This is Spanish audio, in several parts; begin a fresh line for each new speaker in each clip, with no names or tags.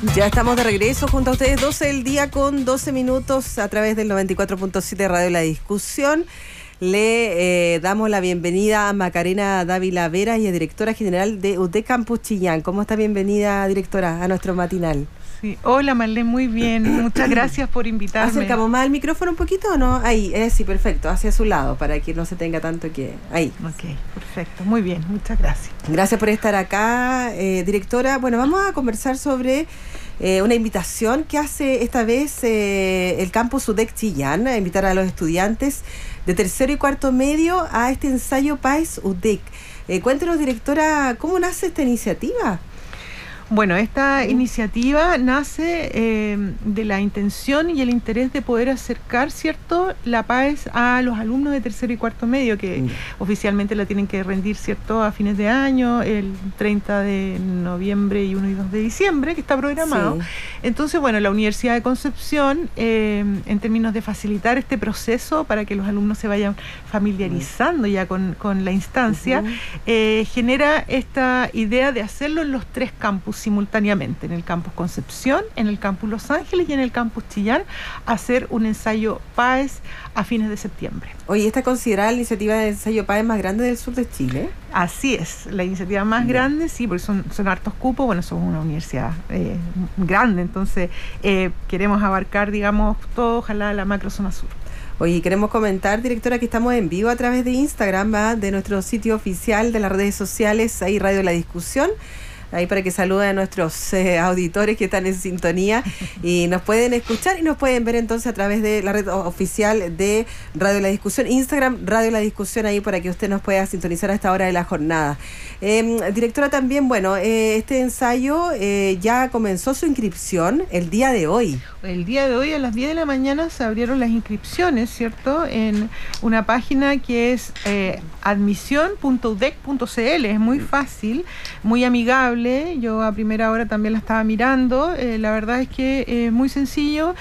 Ya estamos de regreso junto a ustedes, 12 del día con 12 minutos a través del 94.7 Radio La Discusión. Le damos la bienvenida a Macarena Dávila Vera, y es directora general de UDEC Campus Chillán. ¿Cómo está? Bienvenida, directora, a nuestro matinal.
Sí. Hola, Marlene, muy bien. Muchas gracias por invitarme.
¿Acercamos más el micrófono un poquito o no? Ahí, sí, perfecto, hacia su lado, para que no se tenga tanto que... Ahí.
Ok, perfecto, muy bien, muchas gracias.
Gracias por estar acá, directora. Bueno, vamos a conversar sobre una invitación que hace esta vez el campus UDEC Chillán, a invitar a los estudiantes de tercero y cuarto medio a este ensayo PAES UDEC. Cuéntenos, directora, ¿cómo nace esta iniciativa?
Bueno, esta iniciativa nace de la intención y el interés de poder acercar, ¿cierto?, la PAES a los alumnos de tercero y cuarto medio, que oficialmente la tienen que rendir, ¿cierto?, a fines de año, el 30 de noviembre y 1 y 2 de diciembre, que está programado. Sí. Entonces, bueno, la Universidad de Concepción, en términos de facilitar este proceso para que los alumnos se vayan familiarizando ya con la instancia, genera esta idea de hacerlo en los 3 campus simultáneamente, en el campus Concepción, en el campus Los Ángeles y en el campus Chillán, hacer un ensayo PAES a fines de septiembre.
Oye, ¿esta considerada la iniciativa de ensayo PAES más grande del sur de Chile?
Así es, la iniciativa más grande, sí, porque son hartos cupos. Bueno, somos una universidad grande, entonces queremos abarcar, digamos, todo, ojalá la macro zona sur.
Oye, queremos comentar, directora, que estamos en vivo a través de Instagram, ¿va?, de nuestro sitio oficial de las redes sociales, ahí Radio La Discusión. Ahí para que saluden a nuestros auditores que están en sintonía y nos pueden escuchar y nos pueden ver entonces a través de la red oficial de Radio La Discusión, Instagram Radio La Discusión, ahí para que usted nos pueda sintonizar a esta hora de la jornada. Directora, también, bueno, este ensayo ya comenzó su inscripción el día de hoy.
El día de hoy a las 10 de la mañana se abrieron las inscripciones, ¿cierto?, en una página que es admisión.udec.cl. Es muy fácil, muy amigable. Yo a primera hora también la estaba mirando. La verdad es que muy sencillo.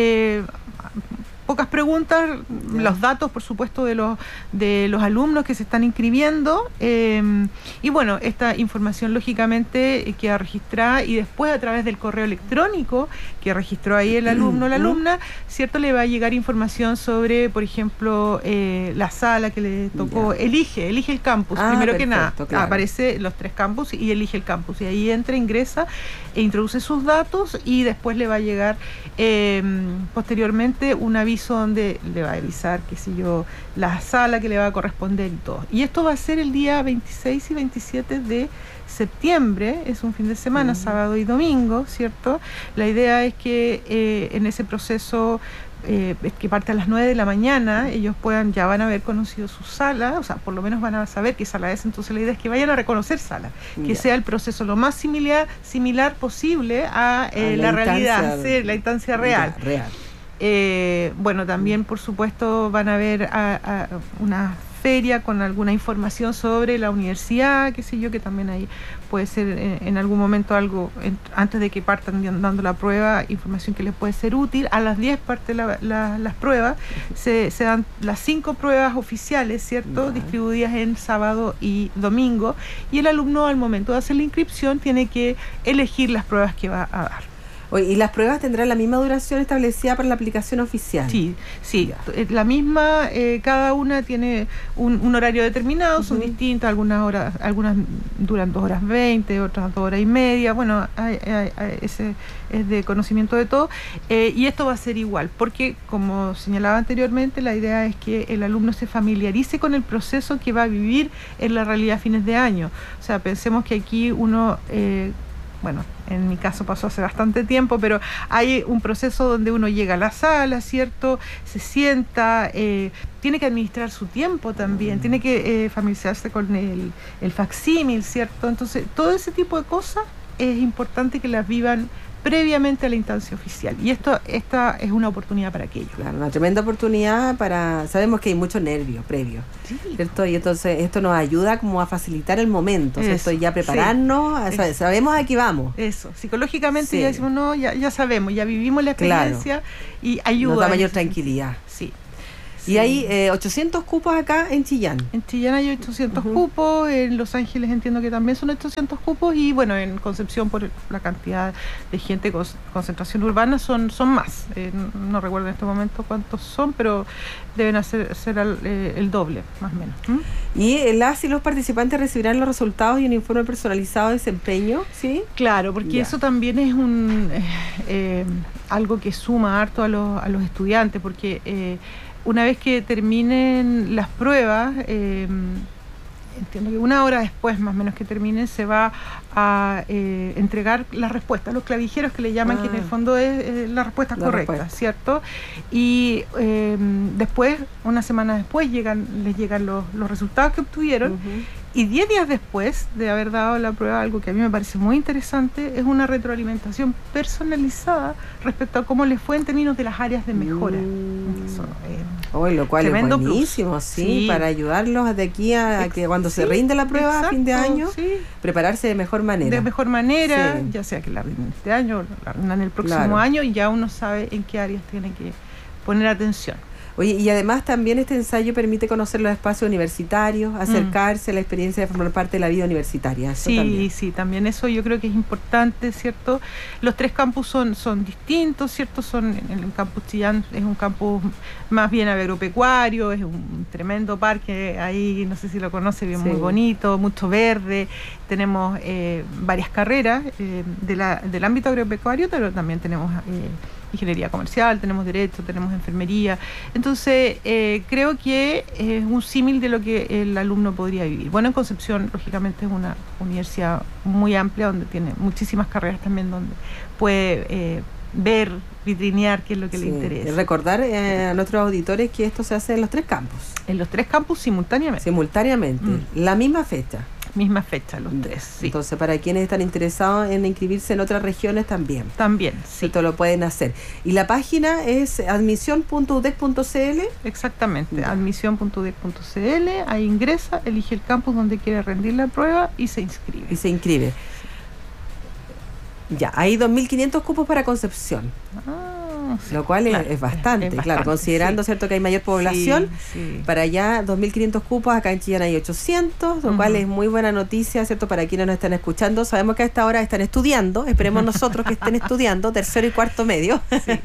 Pocas preguntas, los datos, por supuesto, de los alumnos que se están inscribiendo, y bueno, esta información lógicamente queda registrada, y después a través del correo electrónico que registró ahí el alumno o la alumna, ¿cierto?, le va a llegar información sobre, por ejemplo, la sala que le tocó. Elige el campus, primero perfecto, que nada, claro. Aparece los 3 campus y elige el campus, y ahí entra, ingresa e introduce sus datos, y después le va a llegar posteriormente un aviso donde le va a avisar, qué sé yo, la sala que le va a corresponder y todo. Y esto va a ser el día 26 y 27 de septiembre, es un fin de semana, sábado y domingo, ¿cierto? La idea es que en ese proceso que parte a las 9 de la mañana, ellos ya van a haber conocido su sala, o sea, por lo menos van a saber qué sala es. Entonces la idea es que vayan a reconocer sala, que sea el proceso lo más similar posible a la realidad, la instancia real. Bueno, también por supuesto van a ver una feria con alguna información sobre la universidad, qué sé yo, que también ahí puede ser en algún momento algo, antes de que partan dando la prueba, información que les puede ser útil. A las 10 parten las pruebas, se dan las 5 pruebas oficiales, ¿cierto?, distribuidas en sábado y domingo, y el alumno al momento de hacer la inscripción tiene que elegir las pruebas que va a dar.
Oye, ¿y las pruebas tendrán la misma duración establecida para la aplicación oficial?
Sí, la misma, cada una tiene un horario determinado, son distintas, algunas duran 2 horas 20, otras 2 horas y media, bueno, ese es de conocimiento de todo, y esto va a ser igual, porque como señalaba anteriormente, la idea es que el alumno se familiarice con el proceso que va a vivir en la realidad a fines de año. O sea, pensemos que aquí uno... bueno, en mi caso pasó hace bastante tiempo, pero hay un proceso donde uno llega a la sala, ¿cierto?, se sienta, tiene que administrar su tiempo también, tiene que familiarizarse con el facsímil, ¿cierto? Entonces, todo ese tipo de cosas es importante que las vivan previamente a la instancia oficial, y esta es una oportunidad para aquello.
Claro, una tremenda oportunidad sabemos que hay mucho nervio previo, ¿cierto? Y entonces esto nos ayuda como a facilitar el momento, ¿cierto? Y ya prepararnos, sabemos a qué vamos.
Eso, psicológicamente ya decimos, no, ya sabemos, ya vivimos la experiencia, y ayuda.
Nos da mayor tranquilidad.
Sí.
Y hay 800 cupos acá en Chillán.
En Chillán hay 800 cupos, en Los Ángeles entiendo que también son 800 cupos, y bueno, en Concepción, por la cantidad de gente, concentración urbana, son más. No recuerdo en este momento cuántos son, pero deben ser el doble, más o menos.
Y las y los participantes recibirán los resultados y un informe personalizado de desempeño, ¿sí?
Claro, porque eso también es algo que suma harto a los estudiantes, porque una vez que terminen las pruebas, entiendo que 1 hora después más o menos que terminen, se va a entregar las respuestas, los clavijeros que le llaman, que en el fondo es la respuesta correcta, ¿cierto? Y después, una semana después, les llegan los resultados que obtuvieron. Y 10 días después de haber dado la prueba, algo que a mí me parece muy interesante, es una retroalimentación personalizada respecto a cómo les fue en términos de las áreas de mejora.
Lo cual es buenísimo, sí, para ayudarlos de aquí a que cuando se rinde la prueba a fin de año, prepararse de mejor manera.
De mejor manera, ya sea que la rinden este año o la rindan el próximo año, y ya uno sabe en qué áreas tiene que poner atención.
Oye, y además también este ensayo permite conocer los espacios universitarios, acercarse a la experiencia de formar parte de la vida universitaria.
También eso yo creo que es importante, ¿cierto? Los 3 campus son distintos, ¿cierto? En el campus Chillán es un campus más bien agropecuario, es un tremendo parque, ahí no sé si lo conoce, bien, muy bonito, mucho verde. Tenemos varias carreras del ámbito agropecuario, pero también tenemos ingeniería comercial, tenemos derecho, tenemos enfermería. Entonces, creo que es un símil de lo que el alumno podría vivir. Bueno, en Concepción, lógicamente, es una universidad muy amplia, donde tiene muchísimas carreras también, donde puede ver, vitrinear qué es lo que le interesa.
Recordar a nuestros auditores que esto se hace en los 3 campus.
En los 3 campus simultáneamente.
La misma fecha.
Misma fecha, los 3, sí.
Entonces, para quienes están interesados en inscribirse en otras regiones también.
Sí.
Esto lo pueden hacer. Y la página es admisión.udec.cl.
Exactamente, admisión.udec.cl. Ahí ingresa, elige el campus donde quiere rendir la prueba y se inscribe. Ya, hay 2.500 cupos para Concepción. Lo cual es bastante, claro, considerando, ¿cierto?, que hay mayor población. Para allá 2.500 cupos, acá en Chillán hay 800, lo cual es muy buena noticia, ¿cierto?, para quienes nos están escuchando. Sabemos que a esta hora están estudiando, esperemos nosotros que estén estudiando, 3º y 4º medio,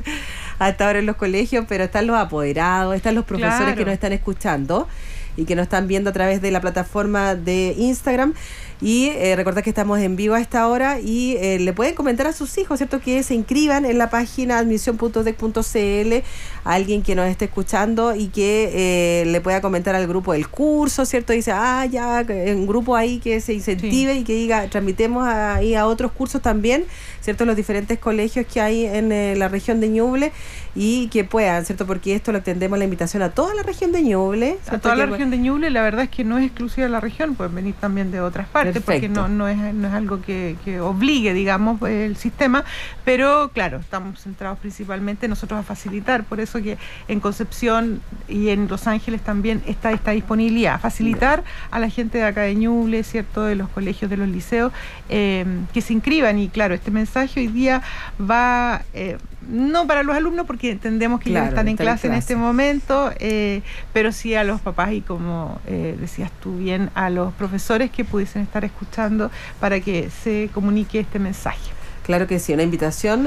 a esta hora en los colegios, pero están los apoderados, están los profesores que nos están escuchando y que nos están viendo a través de la plataforma de Instagram. Y recordad que estamos en vivo a esta hora y le pueden comentar a sus hijos, ¿cierto?, que se inscriban en la página admisión.udec.cl, a alguien que nos esté escuchando y que le pueda comentar al grupo del curso, ¿cierto? Dice, ya, un grupo ahí que se incentive y que diga, transmitemos ahí a otros cursos también, ¿cierto?, los diferentes colegios que hay en la región de Ñuble, y que puedan, ¿cierto?, porque esto lo extendemos la invitación a toda la región de Ñuble. A toda la región de Ñuble. La verdad es que no es exclusiva de la región, pueden venir también de otras partes. Porque no es algo que obligue, digamos, el sistema, pero claro, estamos centrados principalmente nosotros a facilitar, por eso que en Concepción y en Los Ángeles también está esta disponibilidad, facilitar a la gente de acá de Ñuble, ¿cierto?, de los colegios, de los liceos, que se inscriban. Y claro, este mensaje hoy día va... no para los alumnos, porque entendemos que ya están en clase en este momento, pero sí a los papás y, como decías tú bien, a los profesores que pudiesen estar escuchando, para que se comunique este mensaje.
Claro que sí, una invitación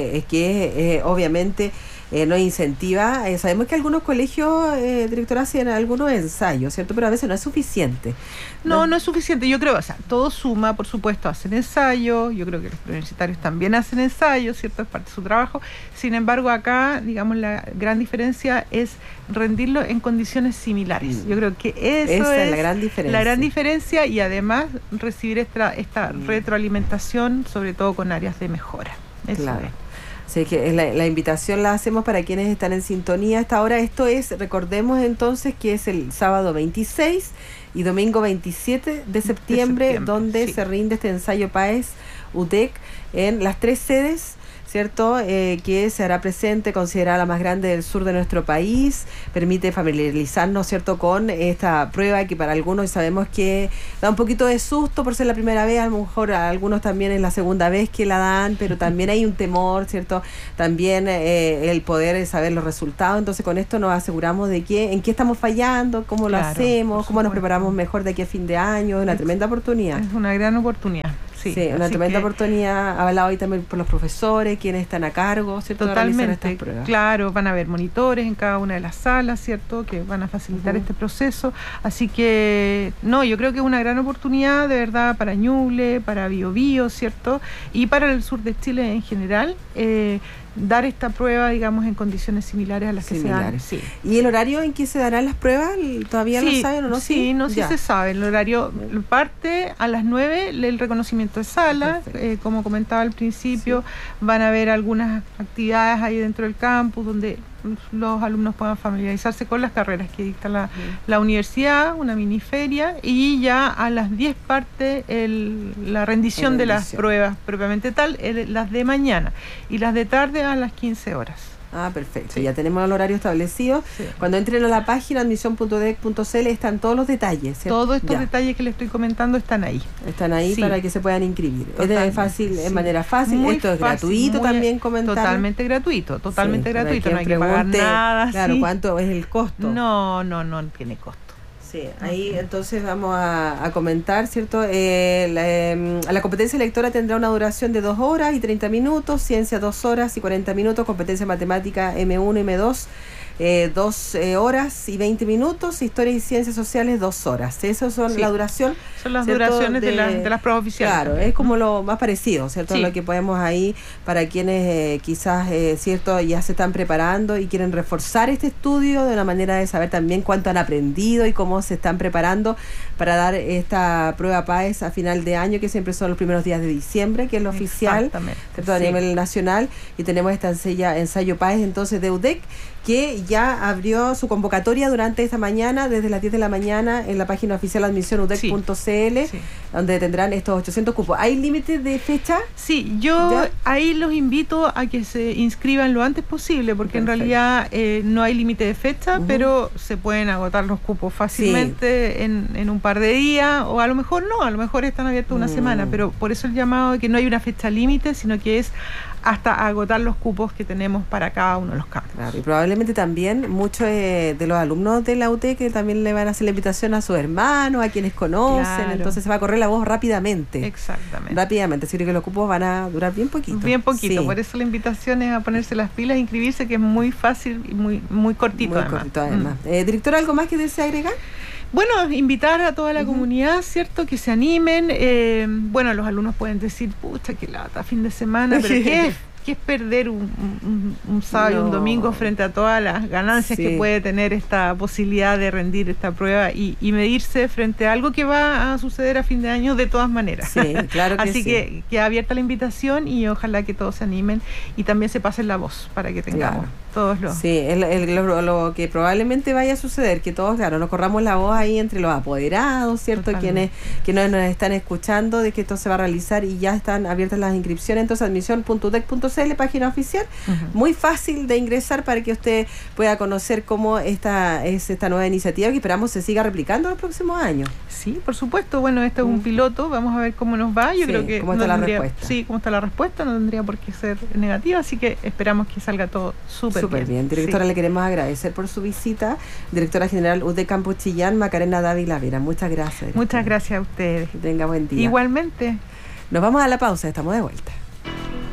que obviamente nos incentiva. Sabemos que algunos colegios, directora, hacen algunos ensayos, ¿cierto? Pero a veces no es suficiente.
No es suficiente. Yo creo, todo suma, por supuesto, hacen ensayos. Yo creo que los universitarios también hacen ensayos, ¿cierto? Es parte de su trabajo. Sin embargo, acá, digamos, la gran diferencia es rendirlo en condiciones similares. Yo creo que esa es la gran diferencia. La gran diferencia, y además recibir esta retroalimentación, sobre todo con áreas de mejora. Eso es.
Así que la invitación la hacemos para quienes están en sintonía hasta ahora. Esto es, recordemos entonces, que es el sábado 26 y domingo 27 de septiembre, donde se rinde este ensayo PAES UDEC en las 3 sedes ¿cierto? Que se hará presente, considerada la más grande del sur de nuestro país, permite familiarizarnos, ¿cierto?, con esta prueba que para algunos sabemos que da un poquito de susto por ser la primera vez, a lo mejor a algunos también es la segunda vez que la dan, pero también hay un temor, ¿cierto? También el poder saber los resultados, entonces con esto nos aseguramos de que en qué estamos fallando, cómo lo hacemos, cómo nos preparamos mejor de aquí a fin de año, una tremenda oportunidad.
Es una gran oportunidad.
Sí, una tremenda oportunidad, hablado hoy también por los profesores, quienes están a cargo, ¿cierto?
Totalmente,
estas pruebas.
Claro, van a haber monitores en cada una de las salas, ¿cierto? Que van a facilitar este proceso, así que, no, yo creo que es una gran oportunidad, de verdad, para Ñuble, para Biobío, ¿cierto? Y para el sur de Chile en general, dar esta prueba, digamos, en condiciones similares a las que se dan. Sí.
¿Y el horario en que se darán las pruebas? ¿Todavía lo saben o no?
Sí, sí se sabe. El horario parte a las 9, el reconocimiento de sala. Como comentaba al principio, van a haber algunas actividades ahí dentro del campus donde los alumnos puedan familiarizarse con las carreras que dicta la universidad, una mini feria, y ya a las 10 parte la rendición de las pruebas propiamente tal, las de mañana, y las de tarde a las 15 horas.
Ah, perfecto. Sí. Ya tenemos el horario establecido. Sí. Cuando entren a la página admisión.udec.cl están todos los detalles, ¿cierto?
Todos estos detalles que les estoy comentando están ahí.
Están ahí para que se puedan inscribir. Es fácil, de manera fácil.
Muy
esto es
fácil,
gratuito también comentar.
Totalmente gratuito, no hay que pagar nada.
Claro, ¿cuánto es el costo?
No tiene costo.
Sí, ahí entonces vamos a comentar, ¿cierto? La competencia lectora tendrá una duración de 2 horas y 30 minutos, ciencia 2 horas y 40 minutos, competencia matemática M1 y M2, 2 horas y 20 minutos, historia y ciencias sociales 2 horas. Esas son la duración.
Son las duraciones de las pruebas oficiales.
Claro, es como lo más parecido, ¿cierto? Lo que podemos ahí para quienes quizás, ¿cierto?, ya se están preparando y quieren reforzar este estudio de una manera de saber también cuánto han aprendido y cómo se están preparando para dar esta prueba PAES a final de año, que siempre son los primeros días de diciembre, que es lo oficial, ¿cierto?, a nivel nacional, y tenemos esta ensayo PAES entonces de UDEC, que ya abrió su convocatoria durante esta mañana, desde las 10 de la mañana, en la página oficial admisionudec.cl, donde tendrán estos 800 cupos. ¿Hay límite de fecha?
Sí, ahí los invito a que se inscriban lo antes posible, porque en realidad no hay límite de fecha, pero se pueden agotar los cupos fácilmente en un par de días, o a lo mejor no, a lo mejor están abiertos una semana, pero por eso el llamado de que no hay una fecha límite, sino que es hasta agotar los cupos que tenemos para cada uno de los campos.
Claro, y probablemente también muchos de los alumnos de la UT que también le van a hacer la invitación a sus hermanos, a quienes conocen, entonces se va a correr la voz rápidamente.
Exactamente.
Rápidamente, así que los cupos van a durar bien poquito.
Bien poquito, por eso la invitación es a ponerse las pilas, inscribirse, que es muy fácil y muy cortito.
Muy cortito además. Directora, ¿algo más que desea agregar?
Bueno, invitar a toda la comunidad, ¿cierto?, que se animen. Bueno, los alumnos pueden decir, pucha, qué lata, fin de semana, pero ¿qué es perder un sábado y un domingo frente a todas las ganancias que puede tener esta posibilidad de rendir esta prueba y medirse frente a algo que va a suceder a fin de año de todas maneras?
Sí, claro que
Así que queda abierta la invitación y ojalá que todos se animen y también se pasen la voz para que tengamos todos los...
Sí, lo que probablemente vaya a suceder, que todos, nos corramos la voz ahí entre los apoderados, ¿cierto? Quienes nos están escuchando de que esto se va a realizar y ya están abiertas las inscripciones. Entonces, admisión.udec.cl, página oficial, muy fácil de ingresar para que usted pueda conocer cómo esta nueva iniciativa que esperamos se siga replicando en los próximos años.
Sí, por supuesto. Bueno, esto es un piloto, vamos a ver cómo nos va. Yo creo que
cómo está la respuesta.
Sí, cómo está la respuesta, no tendría por qué ser negativa, así que esperamos que salga todo súper bien.
Directora, le queremos agradecer por su visita. Directora General UDEC Campus Chillán, Macarena Dávila Vera. Muchas gracias.
Muchas gracias a ustedes.
Que tenga buen día.
Igualmente.
Nos vamos a la pausa, estamos de vuelta.